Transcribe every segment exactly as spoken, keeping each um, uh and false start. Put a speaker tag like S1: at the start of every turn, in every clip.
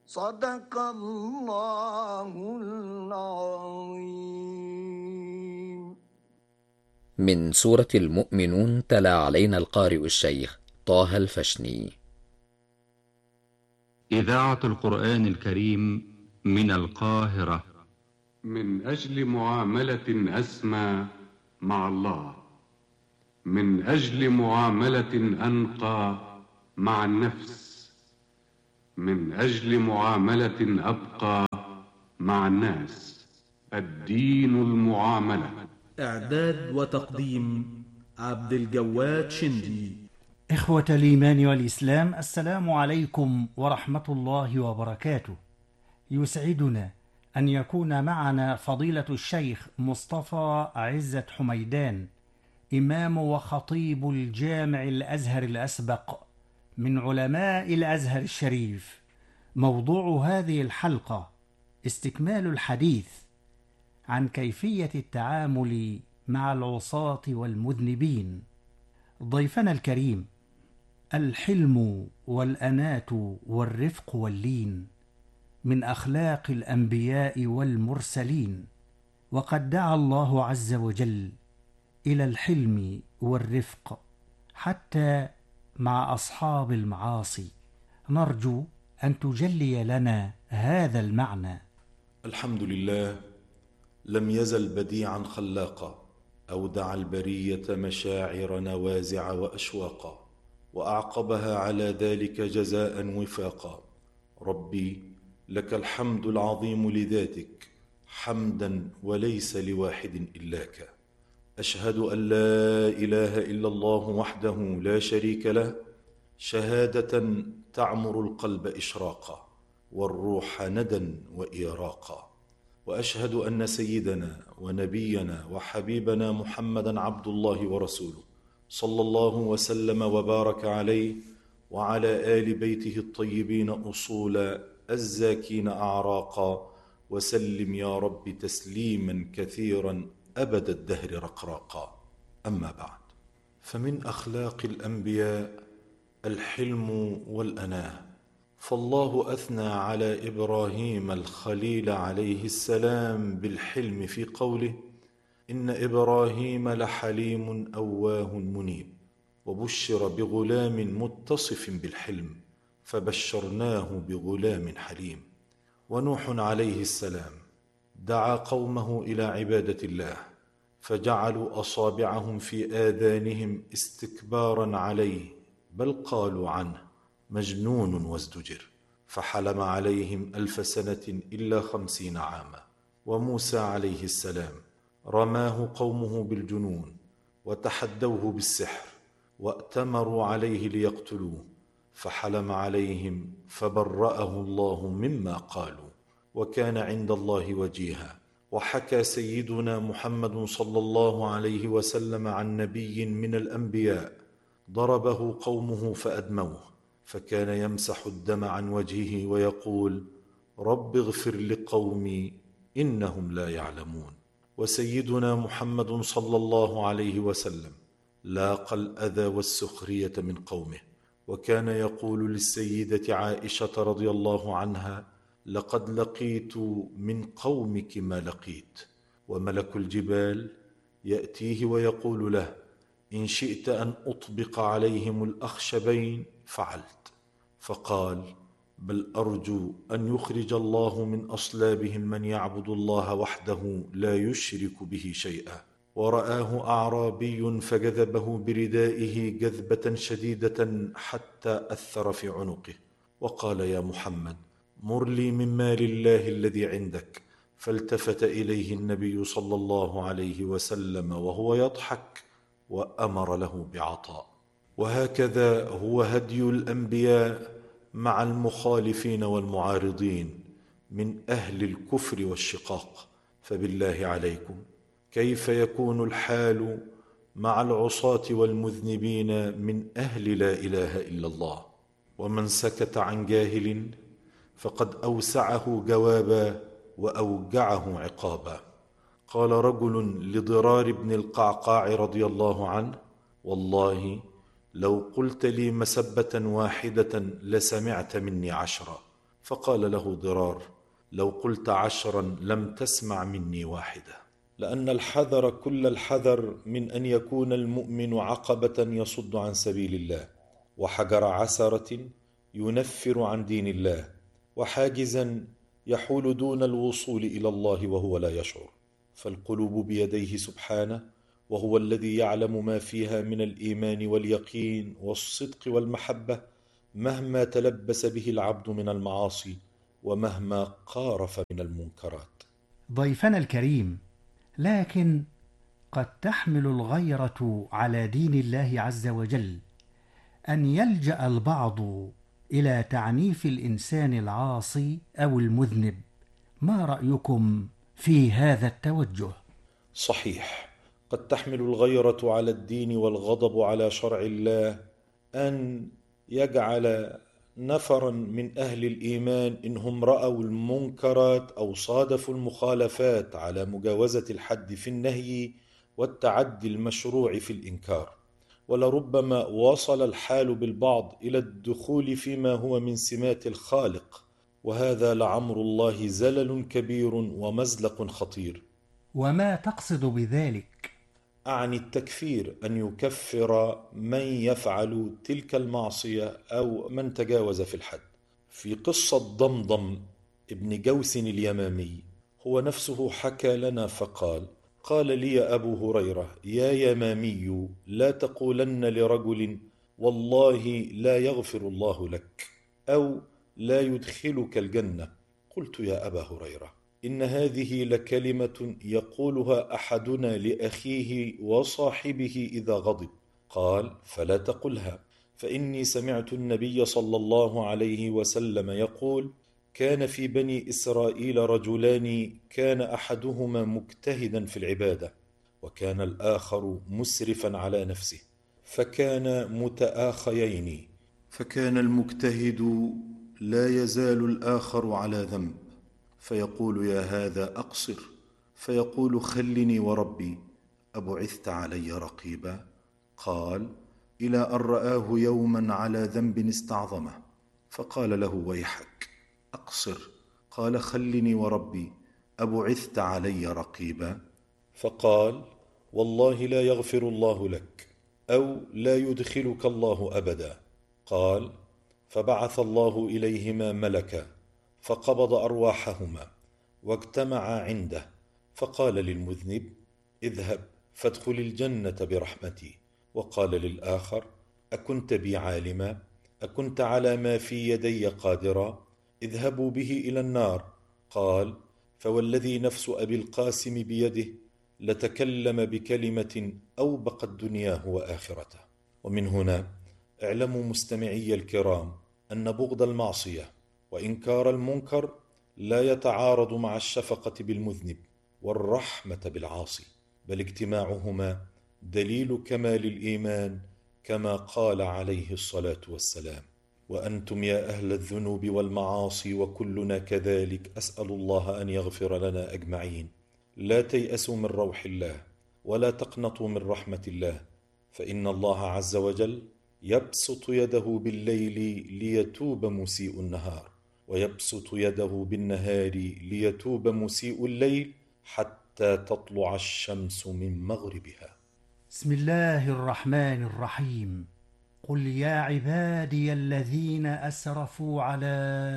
S1: صدق الله العظيم.
S2: من سورة المؤمنون تلا علينا القارئ الشيخ طه الفشني.
S3: إذاعة القرآن الكريم من القاهرة.
S4: من أجل معاملة أسمى مع الله، من أجل معاملة أنقى مع النفس، من أجل معاملة أبقى مع الناس. الدين المعاملة.
S5: إعداد وتقديم عبد الجواد شندي.
S6: إخوة الإيمان والإسلام، السلام عليكم ورحمة الله وبركاته. يسعدنا أن يكون معنا فضيلة الشيخ مصطفى عزة حميدان، إمام وخطيب الجامع الأزهر الأسبق من علماء الأزهر الشريف. موضوع هذه الحلقة استكمال الحديث عن كيفية التعامل مع العصاة والمذنبين. ضيفنا الكريم: الحلم والأناة والرفق واللين من أخلاق الأنبياء والمرسلين، وقد دعا الله عز وجل إلى الحلم والرفق حتى مع أصحاب المعاصي. نرجو أن تجلي لنا هذا المعنى.
S7: الحمد لله، لم يزل بديعا خلاقا، أودع البرية مشاعر نوازع وأشواقا، وأعقبها على ذلك جزاء وفاقا. ربي لك الحمد العظيم لذاتك، حمدا وليس لواحد إلاك. أشهد أن لا إله إلا الله وحده لا شريك له، شهادة تعمر القلب إشراقا والروح ندى وإيراقا. وأشهد أن سيدنا ونبينا وحبيبنا محمدا عبد الله ورسوله، صلى الله وسلم وبارك عليه وعلى آل بيته الطيبين أصولا، الزاكين أعراقا، وسلم يا رب تسليما كثيرا أبد الدهر رقراقا. أما بعد، فمن أخلاق الأنبياء الحلم والأناة. فالله أثنى على إبراهيم الخليل عليه السلام بالحلم في قوله: إن إبراهيم لحليم أواه منيب. وبشر بغلام متصف بالحلم فبشرناه بغلام حليم. ونوح عليه السلام دعا قومه إلى عبادة الله، فجعلوا أصابعهم في آذانهم استكبارا عليه، بل قالوا عنه مجنون وازدجر، فحلم عليهم ألف سنة إلا خمسين عاما. وموسى عليه السلام رماه قومه بالجنون وتحدوه بالسحر وأتمروا عليه ليقتلوه، فحلم عليهم فبرأه الله مما قالوا، وكان عند الله وجيها. وحكى سيدنا محمد صلى الله عليه وسلم عن نبي من الأنبياء ضربه قومه فأدموه، فكان يمسح الدم عن وجهه ويقول: رب اغفر لقومي إنهم لا يعلمون. وسيدنا محمد صلى الله عليه وسلم لاقى الأذى والسخرية من قومه، وكان يقول للسيدة عائشة رضي الله عنها: لقد لقيت من قومك ما لقيت. وملك الجبال يأتيه ويقول له: إن شئت أن أطبق عليهم الأخشبين فعلت. فقال: بل أرجو أن يخرج الله من أصلابهم من يعبد الله وحده لا يشرك به شيئا. ورآه أعرابي فجذبه بردائه جذبة شديدة حتى أثر في عنقه، وقال: يا محمد، مر لي من مال الله الذي عندك. فالتفت إليه النبي صلى الله عليه وسلم وهو يضحك وأمر له بعطاء. وهكذا هو هدي الأنبياء مع المخالفين والمعارضين من أهل الكفر والشقاق. فبالله عليكم، كيف يكون الحال مع العصاة والمذنبين من أهل لا إله إلا الله؟ ومن سكت عن جاهل فقد أوسعه جوابا وأوجعه عقابا. قال رجل لضرار بن القعقاع رضي الله عنه: والله لو قلت لي مسبة واحدة لسمعت مني عشرا. فقال له ضرار: لو قلت عشرا لم تسمع مني واحدة. لأن الحذر كل الحذر من أن يكون المؤمن عقبة يصد عن سبيل الله، وحجر عثرة ينفر عن دين الله، وحاجزا يحول دون الوصول إلى الله وهو لا يشعر. فالقلوب بيديه سبحانه، وهو الذي يعلم ما فيها من الإيمان واليقين والصدق والمحبة، مهما تلبس به العبد من المعاصي ومهما قارف من المنكرات.
S6: ضيفنا الكريم، لكن قد تحمل الغيرة على دين الله عز وجل أن يلجأ البعض إلى تعنيف الإنسان العاصي أو المذنب. ما رأيكم في هذا التوجه؟
S7: صحيح، قد تحمل الغيرة على الدين والغضب على شرع الله أن يجعل نفرا من أهل الإيمان إنهم رأوا المنكرات أو صادفوا المخالفات على مجاوزة الحد في النهي والتعدي المشروع في الإنكار، ولربما وصل الحال بالبعض إلى الدخول فيما هو من سمات الخالق، وهذا لعمر الله زلل كبير ومزلق خطير.
S6: وما تقصد بذلك؟
S7: أعني التكفير، أن يكفر من يفعل تلك المعصية أو من تجاوز في الحد. في قصة ضمضم ابن جوس اليمامي، هو نفسه حكى لنا فقال: قال لي أبو هريرة: يا يمامي، لا تقولن لرجل والله لا يغفر الله لك، أو لا يدخلك الجنة. قلت: يا أبا هريرة، إن هذه لكلمة يقولها أحدنا لأخيه وصاحبه إذا غضب. قال: فلا تقلها، فإني سمعت النبي صلى الله عليه وسلم يقول: كان في بني إسرائيل رجلان، كان أحدهما مجتهدا في العبادة، وكان الآخر مسرفا على نفسه، فكان متآخيين، فكان المجتهد لا يزال الآخر على ذنب، فيقول: يا هذا أقصر، فيقول: خلني وربي، أبعثت علي رقيبا؟ قال: إلى أن رآه يوما على ذنب استعظمه، فقال له: ويحك، أقصر. قال: خلني وربي، أبعثت علي رقيبا؟ فقال: والله لا يغفر الله لك، أو لا يدخلك الله أبدا. قال: فبعث الله إليهما ملكا، فقبض أرواحهما واجتمعا عنده، فقال للمذنب: اذهب فادخل الجنة برحمتي. وقال للآخر: أكنت بي عالما؟ أكنت على ما في يدي قادرا؟ اذهبوا به إلى النار. قال: فوالذي نفس أبي القاسم بيده لتكلم بكلمة أوبقت دنياه وآخرته. ومن هنا اعلموا مستمعي الكرام أن بغض المعصية وإنكار المنكر لا يتعارض مع الشفقة بالمذنب والرحمة بالعاصي، بل اجتماعهما دليل كمال الإيمان، كما قال عليه الصلاة والسلام: وأنتم يا أهل الذنوب والمعاصي وكلنا كذلك، أسأل الله أن يغفر لنا أجمعين. لا تيأسوا من روح الله، ولا تقنطوا من رحمة الله، فإن الله عز وجل يبسط يده بالليل ليتوب مسيء النهار، ويبسط يده بالنهار ليتوب مسيء الليل، حتى تطلع الشمس من مغربها.
S6: بسم الله الرحمن الرحيم. قل يا عبادي الذين أسرفوا على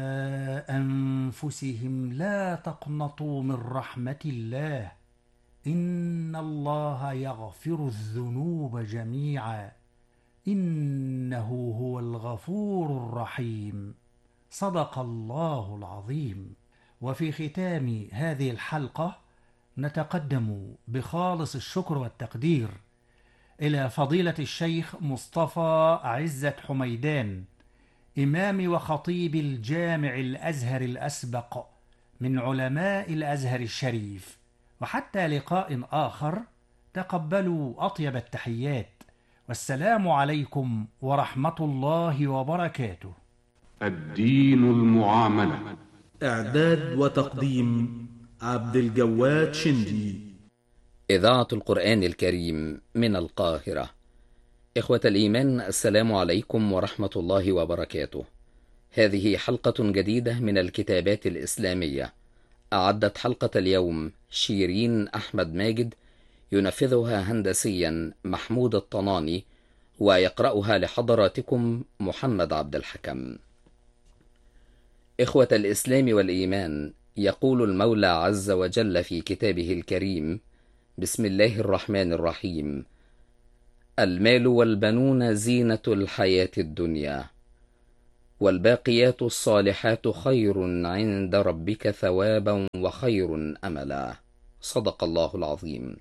S6: أنفسهم لا تقنطوا من رحمة الله، إن الله يغفر الذنوب جميعا، إنه هو الغفور الرحيم. صدق الله العظيم. وفي ختام هذه الحلقة نتقدم بخالص الشكر والتقدير إلى فضيلة الشيخ مصطفى عزت حميدان، إمام وخطيب الجامع الأزهر الأسبق من علماء الأزهر الشريف. وحتى لقاء آخر، تقبلوا أطيب التحيات، والسلام عليكم ورحمة الله وبركاته.
S4: الدين المعاملة.
S5: إعداد وتقديم عبد الجواد شندي.
S2: إذاعة القرآن الكريم من القاهرة. إخوة الإيمان، السلام عليكم ورحمة الله وبركاته. هذه حلقة جديدة من الكتابات الإسلامية. أعدت حلقة اليوم شيرين أحمد ماجد، ينفذها هندسيا محمود الطناني، ويقرأها لحضراتكم محمد عبد الحكم. إخوة الإسلام والإيمان، يقول المولى عز وجل في كتابه الكريم: بسم الله الرحمن الرحيم: المال والبنون زينة الحياة الدنيا، والباقيات الصالحات خير عند ربك ثوابا وخير أملا. صدق الله العظيم.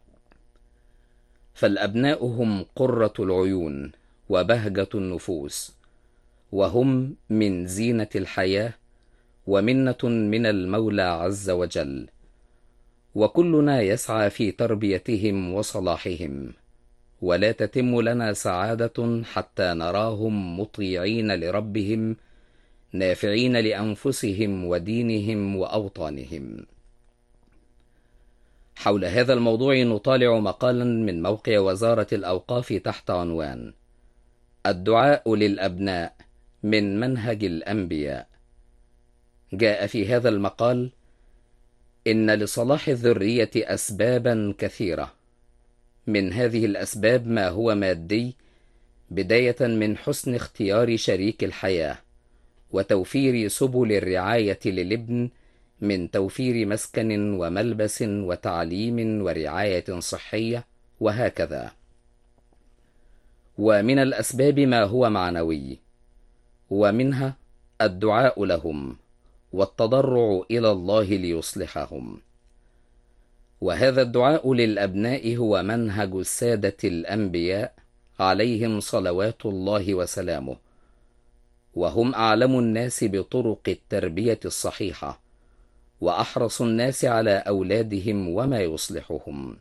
S2: فالأبناء هم قرة العيون وبهجة النفوس، وهم من زينة الحياة ومنة من المولى عز وجل، وكلنا يسعى في تربيتهم وصلاحهم، ولا تتم لنا سعادة حتى نراهم مطيعين لربهم، نافعين لأنفسهم ودينهم وأوطانهم. حول هذا الموضوع نطالع مقالا من موقع وزارة الأوقاف تحت عنوان: الدعاء للأبناء من منهج الأنبياء. جاء في هذا المقال: إن لصلاح الذرية أسبابا كثيرة، من هذه الأسباب ما هو مادي، بداية من حسن اختيار شريك الحياة، وتوفير سبل الرعاية للابن من توفير مسكن وملبس وتعليم ورعاية صحية، وهكذا. ومن الأسباب ما هو معنوي، ومنها الدعاء لهم والتضرع إلى الله ليصلحهم. وهذا الدعاء للأبناء هو منهج السادة الأنبياء عليهم صلوات الله وسلامه، وهم أعلم الناس بطرق التربية الصحيحة، وأحرص الناس على أولادهم وما يصلحهم.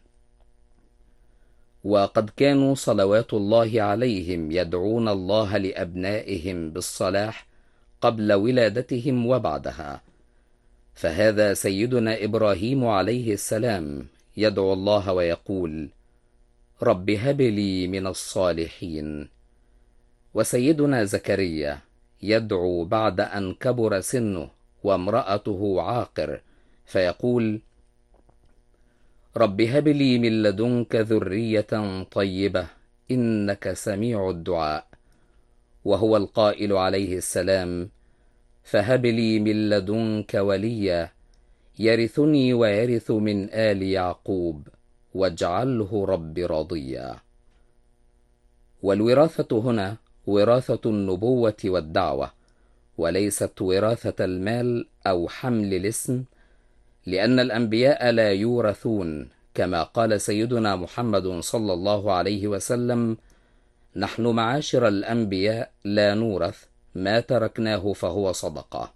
S2: وقد كانوا صلوات الله عليهم يدعون الله لأبنائهم بالصلاح قبل ولادتهم وبعدها. فهذا سيدنا إبراهيم عليه السلام يدعو الله ويقول: رب هب لي من الصالحين. وسيدنا زكريا يدعو بعد أن كبر سنه وامرأته عاقر، فيقول: رب هب لي من لدنك ذرية طيبة إنك سميع الدعاء. وهو القائل عليه السلام: فهب لي من لدنك وليا يرثني ويرث من آل يعقوب واجعله رب رضيا. والوراثة هنا وراثة النبوة والدعوة، وليست وراثة المال أو حمل الاسم، لأن الأنبياء لا يورثون، كما قال سيدنا محمد صلى الله عليه وسلم: نحن معاشر الأنبياء لا نورث، ما تركناه فهو صدقة.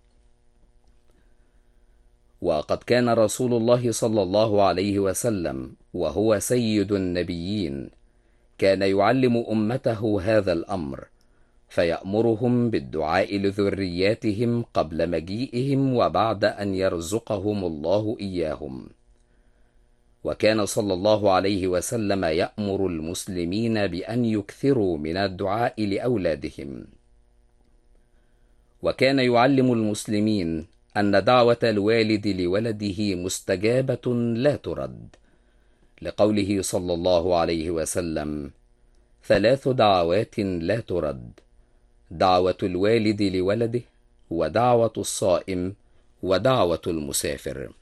S2: وقد كان رسول الله صلى الله عليه وسلم وهو سيد النبيين كان يعلم أمته هذا الأمر، فيأمرهم بالدعاء لذرياتهم قبل مجيئهم وبعد أن يرزقهم الله إياهم. وكان صلى الله عليه وسلم يأمر المسلمين بأن يكثروا من الدعاء لأولادهم. وكان يعلم المسلمين أن دعوة الوالد لولده مستجابة لا ترد، لقوله صلى الله عليه وسلم: ثلاث دعوات لا ترد: دعوة الوالد لولده، ودعوة الصائم، ودعوة المسافر.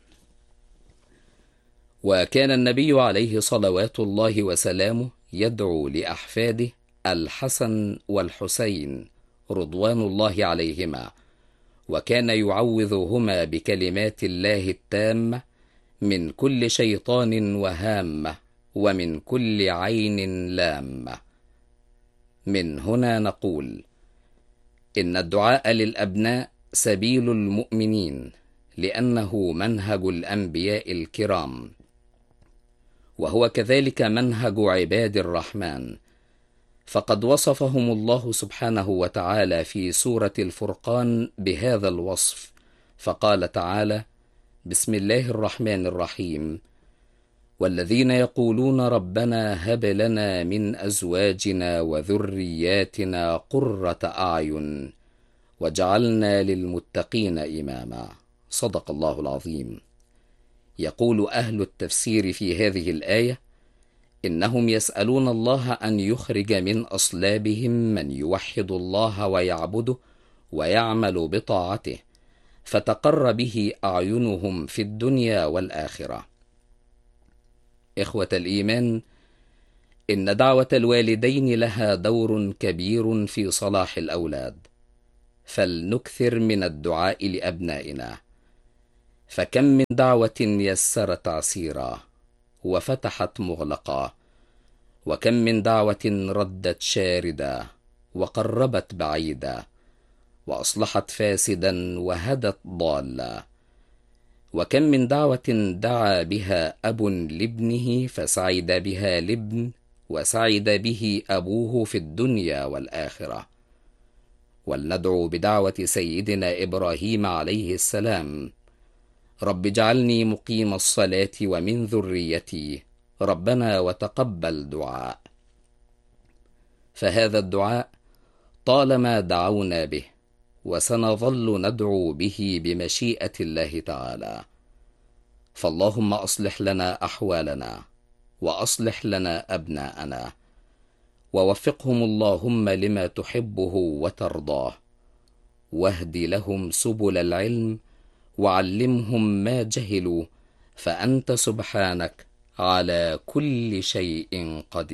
S2: وكان النبي عليه صلوات الله وسلامه يدعو لأحفاده الحسن والحسين رضوان الله عليهما، وكان يعوذهما بكلمات الله التامة من كل شيطان وهامة ومن كل عين لامة. من هنا نقول: إن الدعاء للأبناء سبيل المؤمنين، لأنه منهج الأنبياء الكرام، وهو كذلك منهج عباد الرحمن، فقد وصفهم الله سبحانه وتعالى في سورة الفرقان بهذا الوصف، فقال تعالى: بسم الله الرحمن الرحيم: والذين يقولون ربنا هب لنا من أزواجنا وذرياتنا قرة أعين وجعلنا للمتقين إماما. صدق الله العظيم. يقول أهل التفسير في هذه الآية: إنهم يسألون الله أن يخرج من أصلابهم من يوحد الله ويعبده ويعمل بطاعته، فتقر به أعينهم في الدنيا والآخرة. إخوة الإيمان، إن دعوة الوالدين لها دور كبير في صلاح الأولاد، فلنكثر من الدعاء لأبنائنا، فكم من دعوة يسرت عسيرا وفتحت مغلقا، وكم من دعوة ردت شاردا وقربت بعيدا، وأصلحت فاسدا وهدت ضالا، وكم من دعوة دعا بها أب لابنه فسعد بها الابن وسعد به أبوه في الدنيا والآخرة. ولندعو بدعوة سيدنا إبراهيم عليه السلام: رب اجعلني مقيم الصلاة ومن ذريتي، ربنا وتقبل دعاء. فهذا الدعاء طالما دعونا به، وسنظل ندعو به بمشيئة الله تعالى. فاللهم أصلح لنا أحوالنا، وأصلح لنا أبناءنا، ووفقهم اللهم لما تحبه وترضاه، واهد لهم سبل العلم، وعلمهم ما جهلوا، فأنت سبحانك على كل شيء قدير.